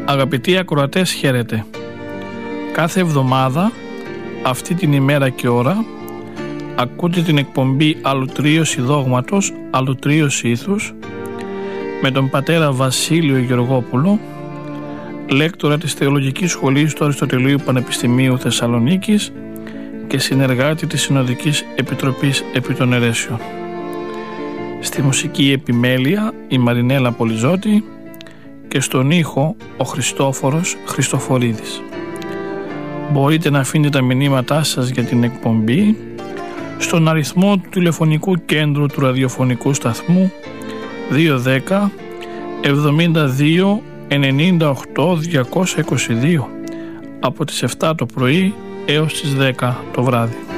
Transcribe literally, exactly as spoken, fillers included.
Αγαπητοί ακροατές, χαίρετε. Κάθε εβδομάδα, αυτή την ημέρα και ώρα, ακούτε την εκπομπή Αλουτρίωση Δόγματος, Αλουτρίωση Ήθους, με τον πατέρα Βασίλειο Γεωργόπουλο, λέκτορα της Θεολογικής Σχολής του Αριστοτελείου Πανεπιστημίου Θεσσαλονίκης και συνεργάτη της Συνοδικής Επιτροπής επί των Αιρέσεων. Στη μουσική επιμέλεια η Μαρινέλα Πολυζώτη και στον ήχο ο Χριστόφορος Χριστοφορίδης. Μπορείτε να αφήνετε τα μηνύματά σας για την εκπομπή στον αριθμό του τηλεφωνικού κέντρου του ραδιοφωνικού σταθμού δύο ένα μηδέν εβδομήντα δύο ενενήντα οκτώ διακόσια είκοσι δύο από τις επτά το πρωί έως τις δέκα το βράδυ.